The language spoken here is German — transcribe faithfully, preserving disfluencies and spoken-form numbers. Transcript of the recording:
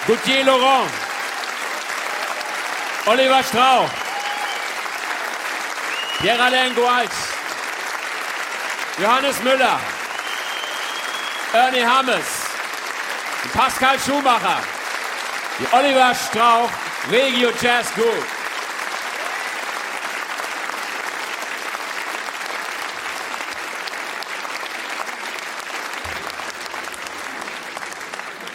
Gauthier Laurent, Oliver Strauch, Pierre-Alain Goalz, Johannes Müller, Ernie Hammes, Pascal Schumacher, die Oliver Strauch Regio Jazz Group.